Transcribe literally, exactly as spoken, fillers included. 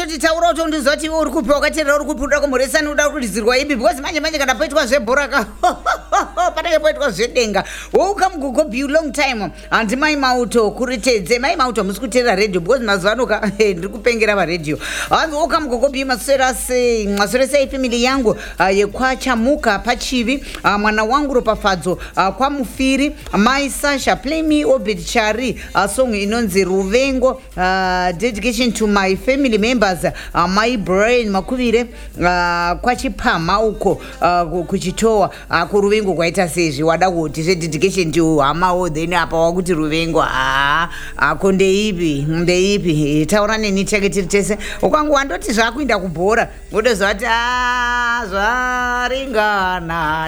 kutoti taura kuti ndizoti uri kupi wakateerera uri kupi uda kumhoresana uda kurizirwa ipi because manje manje kana poitwa zvebhora ka panenge poitwa zvedenga welcome Gogo Bill long time handi mai mauto kuritedze mai mauto musi kuteerera radio because mazuva ano ka ndiri kupengera paradio hanzi welcome Gogo Bill maswera sei maswera sei family yangu yekwachamuka pachivi mwana wangu ropafadzo kwamufiri mai Sasha play me obit chari song inonzi ruvengo dedication to my family members uh, my brain makuvire uh, kwachipama uko uh, kuchitowa uh, kuruvengo kwaita sezvi wada kuti dedication to hamawo then apa wakuti ruvengo ah ako ndeipi ndeipi taura neni chake tiri tese ukangu wandoti zvakuinda kubhora ngode zvati ah zvaringana